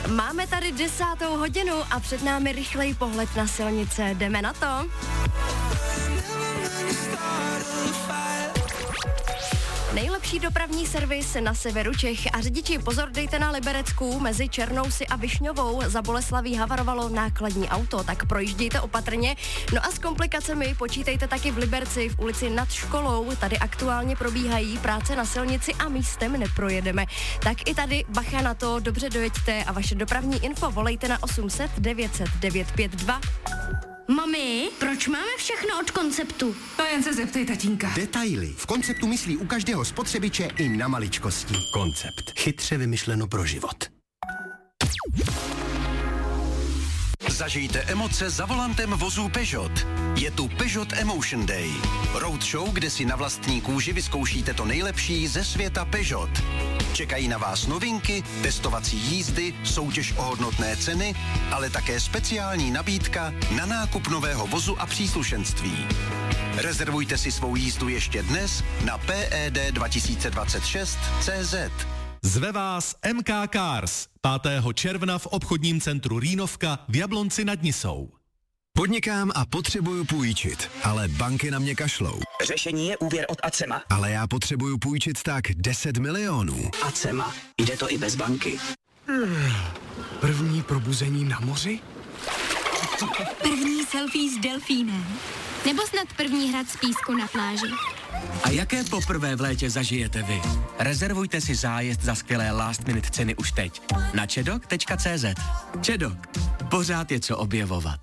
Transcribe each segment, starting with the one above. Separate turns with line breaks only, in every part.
Máme tady 10. hodinu a před námi rychlej pohled na silnice. Jdeme na to? Nejlepší dopravní servis na severu Čech a řidiči pozor dejte na Liberecku mezi Černousy a Višňovou. Za Boleslaví havarovalo nákladní auto, tak projíždějte opatrně. No a s komplikacemi počítejte taky v Liberci v ulici Nad školou. Tady aktuálně probíhají práce na silnici a místem neprojedeme. Tak i tady bacha na to, dobře dojeďte a vaše dopravní info volejte na 800 900 952.
Mami, proč máme všechno od Konceptu?
To jen se zeptej tatínka.
Detaily. V Konceptu myslí u každého spotřebiče i na maličkosti. Koncept. Chytře vymyšleno pro život.
Zažijte emoce za volantem vozů Peugeot. Je tu Peugeot Emotion Day. Roadshow, kde si na vlastní kůži vyzkoušíte to nejlepší ze světa Peugeot. Čekají na vás novinky, testovací jízdy, soutěž o hodnotné ceny, ale také speciální nabídka na nákup nového vozu a příslušenství. Rezervujte si svou jízdu ještě dnes na PED2026.cz.
Zve vás MK Cars 5. června v obchodním centru Rýnovka v Jablonci nad Nisou.
Podnikám a potřebuju půjčit, ale banky na mě kašlou.
Řešení je úvěr od Acema.
Ale já potřebuju půjčit tak 10 milionů.
Acema. Jde to i bez banky.
První probuzení na moři?
První selfie s delfínem. Nebo snad první hrad z písku na pláži.
A jaké poprvé v létě zažijete vy? Rezervujte si zájezd za skvělé last minute ceny už teď na čedok.cz. Čedok. Pořád je co objevovat.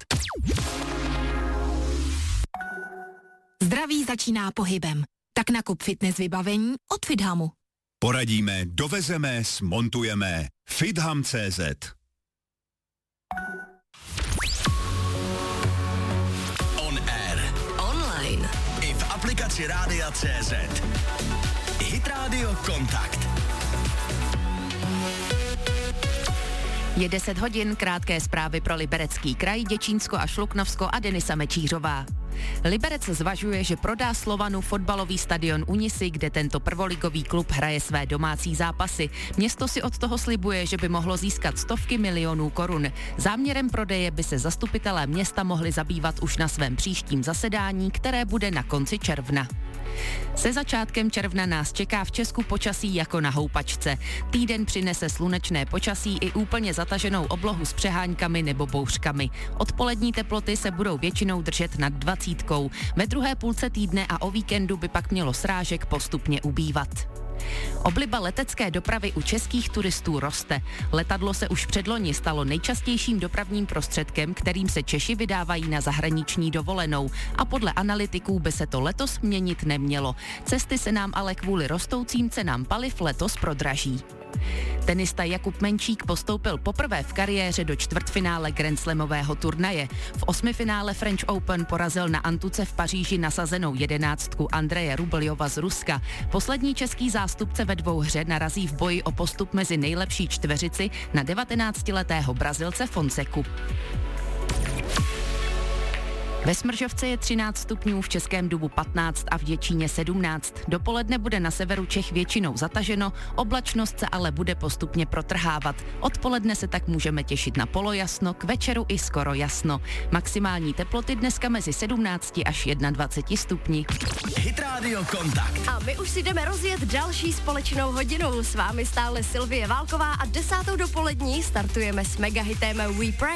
Zdraví začíná pohybem. Tak nakup fitness vybavení od Fithamu.
Poradíme, dovezeme, smontujeme. Fitham.cz.
On air. Online. I v aplikaci Rádia.cz. Hit Radio Kontakt.
Je 10 hodin, krátké zprávy pro Liberecký kraj, Děčínsko a Šluknovsko a Denisa Mečířová. Liberec zvažuje, že prodá Slovanu fotbalový stadion u Nisy, kde tento prvoligový klub hraje své domácí zápasy. Město si od toho slibuje, že by mohlo získat stovky milionů korun. Záměrem prodeje by se zastupitelé města mohli zabývat už na svém příštím zasedání, které bude na konci června. Se začátkem června nás čeká v Česku počasí jako na houpačce. Týden přinese slunečné počasí i úplně zataženou oblohu s přeháňkami nebo bouřkami. Odpolední teploty se budou většinou držet nad 20. Ve druhé půlce týdne a o víkendu by pak mělo srážek postupně ubývat. Obliba letecké dopravy u českých turistů roste. Letadlo se už předloni stalo nejčastějším dopravním prostředkem, kterým se Češi vydávají na zahraniční dovolenou a podle analytiků by se to letos měnit nemělo. Cesty se nám ale kvůli rostoucím cenám paliv letos prodraží. Tenista Jakub Menčík postoupil poprvé v kariéře do čtvrtfinále grandslamového turnaje. V osmifinále French Open porazil na Antuce v Paříži nasazenou 11 Andreje Rubeljova z Ruska. Poslední český zástupce ve dvouhře narazí v boji o postup mezi nejlepší čtveřici na 19letého Brazilce Fonseku. Ve Smržovce je 13 stupňů, v Českém Dubu 15 a v Děčíně 17. Dopoledne bude na severu Čech většinou zataženo, oblačnost se ale bude postupně protrhávat. Odpoledne se tak můžeme těšit na polojasno, k večeru i skoro jasno. Maximální teploty dneska mezi 17 až 21 stupni.
Hit Radio Kontakt.
A my už si jdeme rozjet další společnou hodinu. S vámi stále Sylvie Válková a 10. dopolední startujeme s megahitem We Pray.